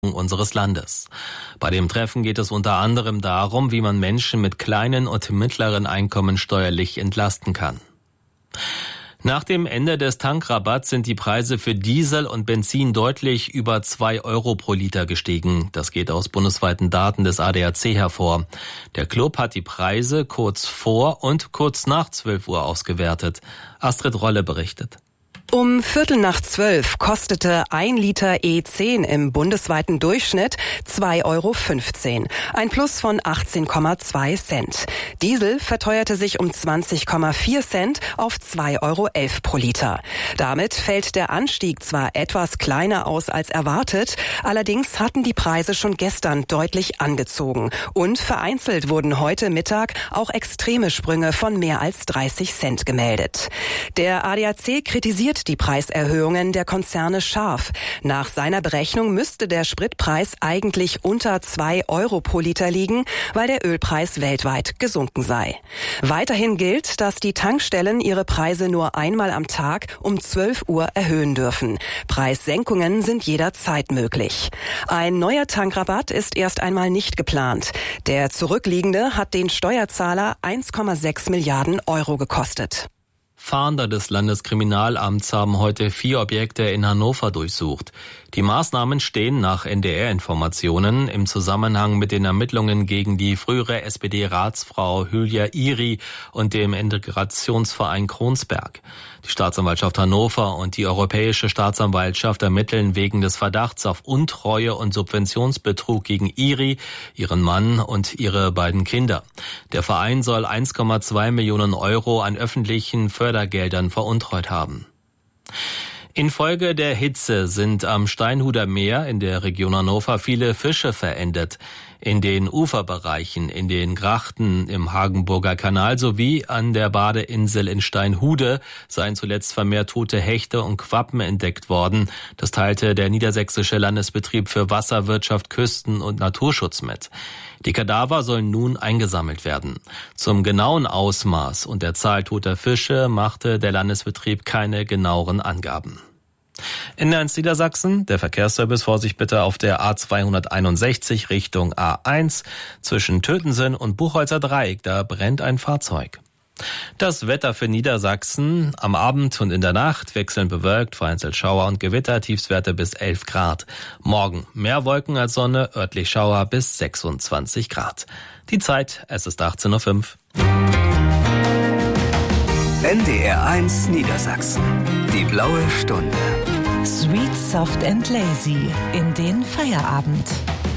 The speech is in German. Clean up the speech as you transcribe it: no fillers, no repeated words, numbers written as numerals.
unseres Landes. Bei dem Treffen geht es unter anderem darum, wie man Menschen mit kleinen und mittleren Einkommen steuerlich entlasten kann. Nach dem Ende des Tankrabatts sind die Preise für Diesel und Benzin deutlich über 2 Euro pro Liter gestiegen. Das geht aus bundesweiten Daten des ADAC hervor. Der Club hat die Preise kurz vor und kurz nach 12 Uhr ausgewertet. Astrid Rolle berichtet. Um 11:45 kostete 1 Liter E10 im bundesweiten Durchschnitt 2,15 Euro. Ein Plus von 18,2 Cent. Diesel verteuerte sich um 20,4 Cent auf 2,11 Euro pro Liter. Damit fällt der Anstieg zwar etwas kleiner aus als erwartet, allerdings hatten die Preise schon gestern deutlich angezogen. Und vereinzelt wurden heute Mittag auch extreme Sprünge von mehr als 30 Cent gemeldet. Der ADAC kritisiert die Preiserhöhungen der Konzerne scharf. Nach seiner Berechnung müsste der Spritpreis eigentlich unter 2 Euro pro Liter liegen, weil der Ölpreis weltweit gesunken sei. Weiterhin gilt, dass die Tankstellen ihre Preise nur einmal am Tag um 12 Uhr erhöhen dürfen. Preissenkungen sind jederzeit möglich. Ein neuer Tankrabatt ist erst einmal nicht geplant. Der zurückliegende hat den Steuerzahler 1,6 Milliarden Euro gekostet. Fahnder des Landeskriminalamts haben heute 4 Objekte in Hannover durchsucht. Die Maßnahmen stehen nach NDR-Informationen im Zusammenhang mit den Ermittlungen gegen die frühere SPD-Ratsfrau Hülya Iri und dem Integrationsverein Kronsberg. Die Staatsanwaltschaft Hannover und die Europäische Staatsanwaltschaft ermitteln wegen des Verdachts auf Untreue und Subventionsbetrug gegen Iri, ihren Mann und ihre beiden Kinder. Der Verein soll 1,2 Millionen Euro an öffentlichen Fördergeldern veruntreut haben. Infolge der Hitze sind am Steinhuder Meer in der Region Hannover viele Fische verendet. In den Uferbereichen, in den Grachten im Hagenburger Kanal sowie an der Badeinsel in Steinhude seien zuletzt vermehrt tote Hechte und Quappen entdeckt worden. Das teilte der Niedersächsische Landesbetrieb für Wasserwirtschaft, Küsten- und Naturschutz mit. Die Kadaver sollen nun eingesammelt werden. Zum genauen Ausmaß und der Zahl toter Fische machte der Landesbetrieb keine genaueren Angaben. In Niedersachsen, der Verkehrsservice, Vorsicht bitte auf der A261 Richtung A1 zwischen Tötensen und Buchholzer Dreieck, da brennt ein Fahrzeug. Das Wetter für Niedersachsen: am Abend und in der Nacht wechselnd bewölkt, vereinzelt Schauer und Gewitter, Tiefstwerte bis 11 Grad. Morgen mehr Wolken als Sonne, örtlich Schauer bis 26 Grad. Die Zeit, es ist 18:05 Uhr. NDR 1 Niedersachsen. Die blaue Stunde. Sweet, soft and lazy in den Feierabend.